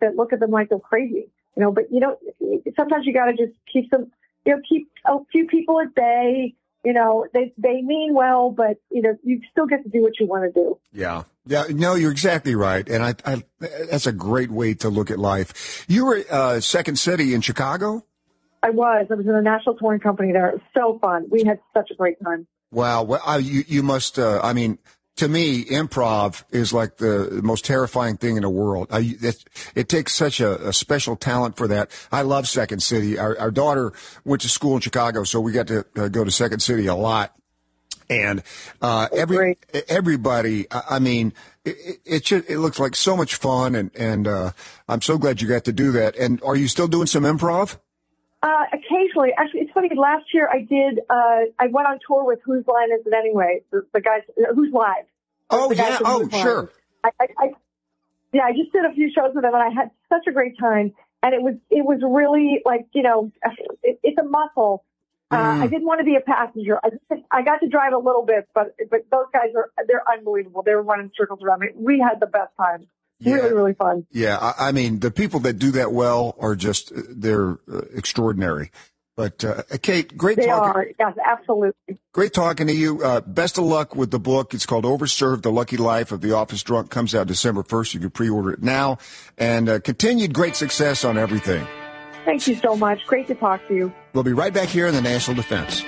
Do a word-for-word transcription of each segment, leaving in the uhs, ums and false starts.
that look at them like they're crazy, you know, but you know, sometimes you got to just keep them, you know, keep a few people at bay. You know, they, they mean well, but, you know, you still get to do what you want to do. Yeah. Yeah. No, you're exactly right. And I, I that's a great way to look at life. You were uh, Second City in Chicago? I was. I was in a national touring company there. It was so fun. We had such a great time. Wow. Well, I, you, you must, uh, I mean, to me, improv is like the most terrifying thing in the world. I, it, it takes such a, a special talent for that. I love Second City. Our, our daughter went to school in Chicago, so we got to uh, go to Second City a lot. And uh, every great. everybody, I, I mean, it, it just, it looks like so much fun, and and uh, I'm so glad you got to do that. And are you still doing some improv? Uh, occasionally. Actually, it's funny. Last year I did, uh, I went on tour with Whose Line Is It Anyway? The, the guys, Who's Live. Oh, the yeah. Oh, sure. I, I, I, yeah, I just did a few shows with them and I had such a great time. And it was, it was really like, you know, it, it's a muscle. Uh, mm. I didn't want to be a passenger. I just, I got to drive a little bit, but, but those guys are, they're unbelievable. They were running circles around me. We had the best time. Yeah. Really, really fun. Yeah, I, I mean, the people that do that well are just, they're uh, extraordinary. But, uh, Kate, great they talking. They are, yes, absolutely. Great talking to you. Uh, best of luck with the book. It's called Overserved, The Lucky Life of the Office Drunk. Comes out December first. You can pre-order it now. And uh, continued great success on everything. Thank you so much. Great to talk to you. We'll be right back here in the National Defense.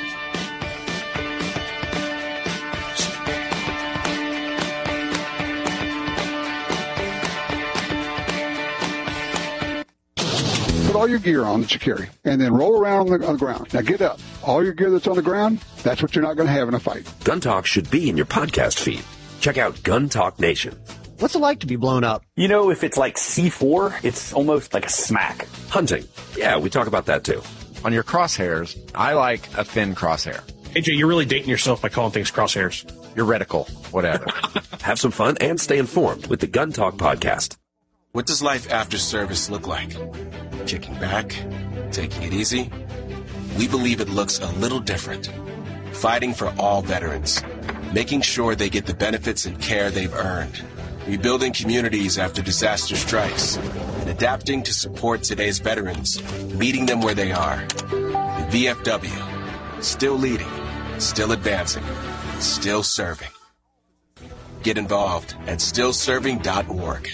All your gear on that you carry, and then roll around on the, on the ground. Now get up. All your gear that's on the ground, that's what you're not going to have in a fight. Gun Talk should be in your podcast feed. Check out Gun Talk Nation. What's it like to be blown up? You know, if it's like C four, it's almost like a smack. Hunting. Yeah, we talk about that too. On your crosshairs, I like a thin crosshair. A J, you're really dating yourself by calling things crosshairs. Your reticle, whatever. Have some fun and stay informed with the Gun Talk podcast. What does life after service look like? Kicking back? Taking it easy? We believe it looks a little different. Fighting for all veterans. Making sure they get the benefits and care they've earned. Rebuilding communities after disaster strikes. And adapting to support today's veterans. Meeting them where they are. The V F W. Still leading. Still advancing. Still serving. Get involved at still serving dot org.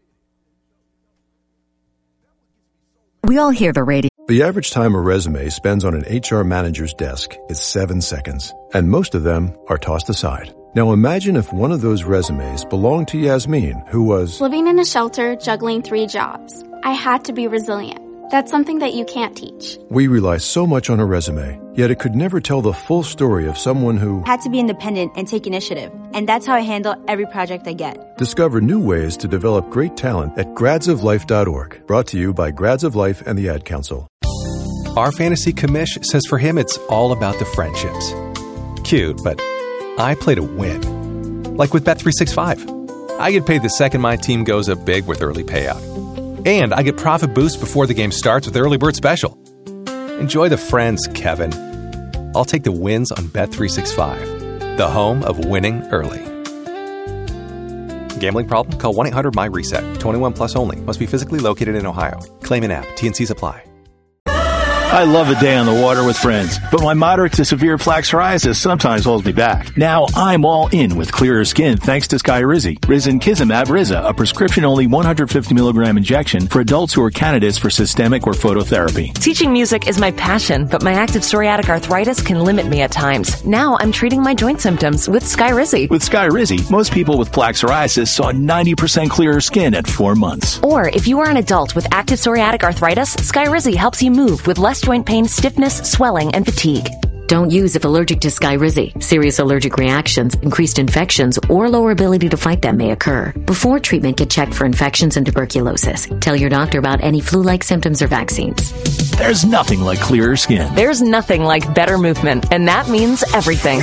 We all hear the radio. The average time a resume spends on an H R manager's desk is seven seconds, and most of them are tossed aside. Now imagine if one of those resumes belonged to Yasmin, who was living in a shelter, juggling three jobs. I had to be resilient. That's something that you can't teach. We rely so much on a resume, yet it could never tell the full story of someone who had to be independent and take initiative. And that's how I handle every project I get. Discover new ways to develop great talent at grads of life dot org. Brought to you by Grads of Life and the Ad Council. Our fantasy commish says for him it's all about the friendships. Cute, but I play to win. Like with Bet three sixty-five. I get paid the second my team goes up big with early payout. And I get profit boost before the game starts with Early Bird Special. Enjoy the friends, Kevin. I'll take the wins on Bet three sixty-five, the home of winning early. Gambling problem? Call one eight hundred M Y reset. twenty-one plus only. Must be physically located in Ohio. Claim in app. T and Cs apply. I love a day on the water with friends, but my moderate to severe plaque psoriasis sometimes holds me back. Now I'm all in with clearer skin thanks to Skyrizi. Risankizumab Riza, a prescription-only one hundred fifty milligram injection for adults who are candidates for systemic or phototherapy. Teaching music is my passion, but my active psoriatic arthritis can limit me at times. Now I'm treating my joint symptoms with Skyrizi. With Skyrizi, most people with plaque psoriasis saw ninety percent clearer skin at four months. Or if you are an adult with active psoriatic arthritis, Skyrizi helps you move with less joint pain, stiffness, swelling, and fatigue. Don't use if allergic to Skyrizi. Serious allergic reactions, increased infections, or lower ability to fight them may occur. Before treatment, get checked for infections and tuberculosis. Tell your doctor about any flu-like symptoms or vaccines. There's nothing like clearer skin. There's nothing like better movement, and that means everything.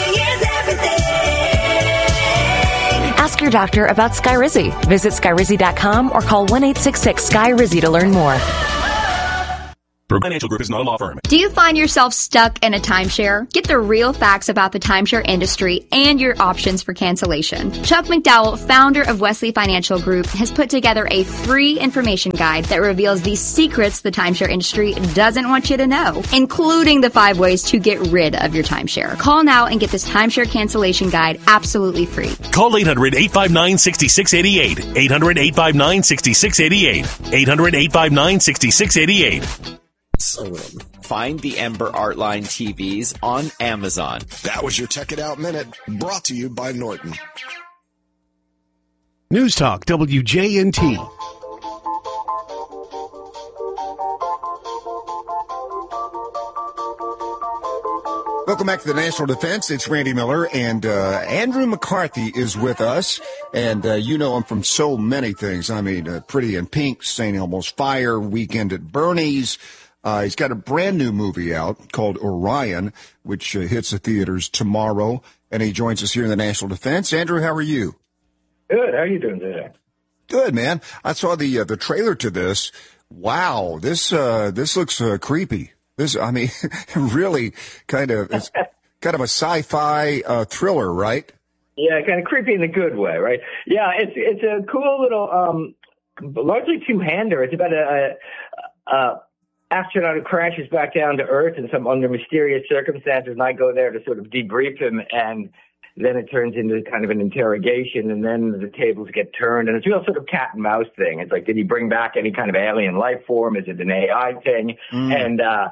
Ask your doctor about Skyrizi. Visit Skyrizi dot com or call one eight six six Skyrizi to learn more. Financial Group is not a law firm. Do you find yourself stuck in a timeshare? Get the real facts about the timeshare industry and your options for cancellation. Chuck McDowell, founder of Wesley Financial Group, has put together a free information guide that reveals the secrets the timeshare industry doesn't want you to know, including the five ways to get rid of your timeshare. Call now and get this timeshare cancellation guide absolutely free. Call eight hundred, eight five nine, six six eight eight. eight hundred, eight five nine, six six eight eight. eight hundred, eight five nine, six six eight eight. Find the Ember Artline T Vs on Amazon. That was your Tech It Out Minute, brought to you by Norton. News Talk W J N T. Welcome back to the National Defense. It's Randy Miller, and uh, Andrew McCarthy is with us. And uh, you know him from so many things. I mean, uh, Pretty in Pink, Saint Elmo's Fire, Weekend at Bernie's. Uh, he's got a brand new movie out called Orion, which uh, hits the theaters tomorrow. And he joins us here in the National Defense. Andrew, how are you? Good. How are you doing today? Good, man. I saw the uh, the trailer to this. Wow, this uh, this looks uh, creepy. This, I mean, really kind of it's kind of a sci-fi uh, thriller, right? Yeah, kind of creepy in a good way, right? Yeah, it's it's a cool little, um, largely two-hander. It's about a, a, a astronaut who crashes back down to Earth in some under mysterious circumstances, and I go there to sort of debrief him, and then it turns into kind of an interrogation, and then the tables get turned, and it's a real sort of cat and mouse thing. It's like, did he bring back any kind of alien life form? Is it an A I thing? Mm. And uh,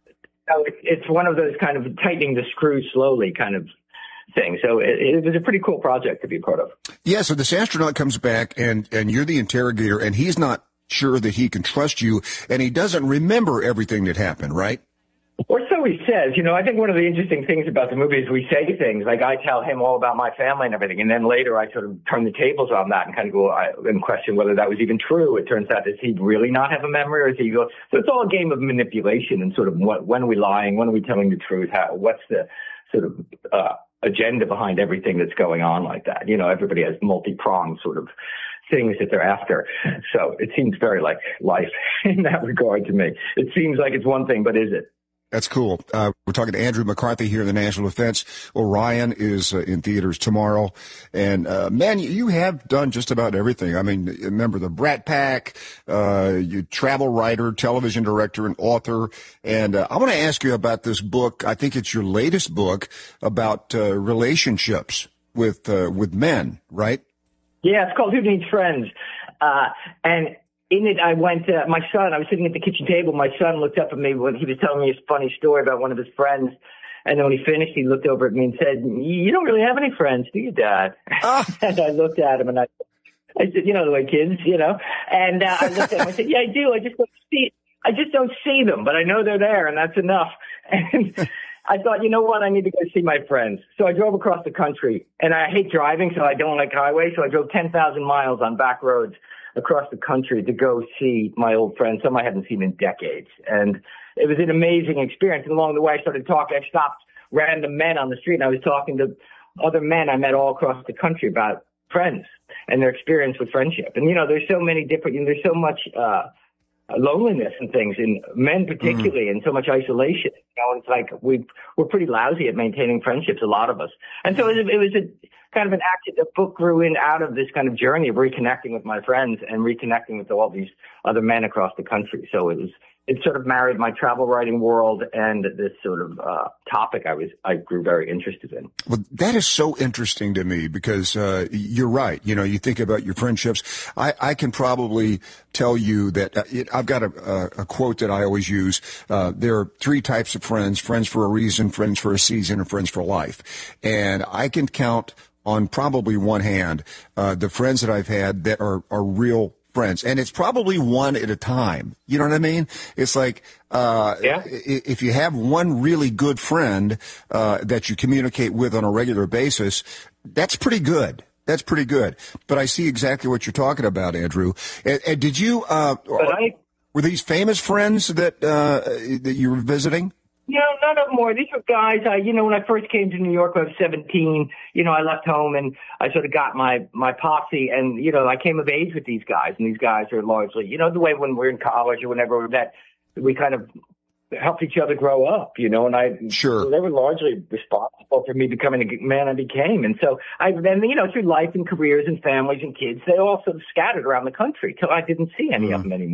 so it's one of those kind of tightening the screw slowly kind of thing. So it, it was a pretty cool project to be part of. Yeah, so this astronaut comes back, and, and you're the interrogator, and he's not sure that he can trust you, and he doesn't remember everything that happened, right? Or so he says. You know, I think one of the interesting things about the movie is we say things, like I tell him all about my family and everything, and then later I sort of turn the tables on that and kind of go I, and question whether that was even true. It turns out, does he really not have a memory, or is he go? So it's all a game of manipulation and sort of what, when are we lying, when are we telling the truth, how, what's the sort of uh, agenda behind everything that's going on like that. You know, everybody has multi-pronged sort of things that they're after. So it seems very like life in that regard to me. It seems like it's one thing, but is it? That's cool. Uh, we're talking to Andrew McCarthy here in the National Defense. Orion is uh, in theaters tomorrow. And, uh, man, you, you have done just about everything. I mean, remember the Brat Pack, uh, you travel writer, television director, and author. And uh, I want to ask you about this book. I think it's your latest book about uh, relationships with uh, with men, right? Yeah, it's called Who Needs Friends? Uh, and in it, I went to my son. I was sitting at the kitchen table. My son looked up at me when he was telling me his funny story about one of his friends. And then when he finished, he looked over at me and said, "You don't really have any friends, do you, Dad?" Oh. And I looked at him and I, I said, "You know the way kids, you know." And uh, I looked at him and I said, "Yeah, I do. I just don't see. I just don't see them, but I know they're there, and that's enough." And I thought, you know what? I need to go see my friends. So I drove across the country, and I hate driving, so I don't like highways. So I drove ten thousand miles on back roads across the country to go see my old friends, some I hadn't seen in decades. And it was an amazing experience. And along the way, I started talking. I stopped random men on the street, and I was talking to other men I met all across the country about friends and their experience with friendship. And, you know, there's so many different, you know, there's so much uh loneliness and things in men particularly, mm. and so much isolation. You know, it's like we we're pretty lousy at maintaining friendships, a lot of us. And so it was, it was a kind of an act. The book grew in out of this kind of journey of reconnecting with my friends and reconnecting with all these other men across the country. So it was it sort of married my travel writing world and this sort of uh topic I was I grew very interested in. Well, that is so interesting to me because uh you're right. You know, you think about your friendships. I I can probably tell you that uh, it, I've got a, a, a quote that I always use. Uh there are three types of friends: friends for a reason, friends for a season, and friends for life. And I can count on probably one hand uh the friends that I've had that are are real friends, and it's probably one at a time. You know what I mean? It's like uh yeah. if you have one really good friend uh that you communicate with on a regular basis, that's pretty good. That's pretty good. But I see exactly what you're talking about, Andrew. And, and did you uh I, were these famous friends that uh that you were visiting? No, none of them were. These were guys, I, you know, when I first came to New York, I was seventeen, you know, I left home and I sort of got my, my posse and, you know, I came of age with these guys, and these guys are largely, you know, the way when we're in college or whenever we're met, we kind of helped each other grow up, you know, and I, sure. so they were largely responsible for me becoming the man I became. And so I then, you know, through life and careers and families and kids, they all sort of scattered around the country till I didn't see any mm. of them anymore.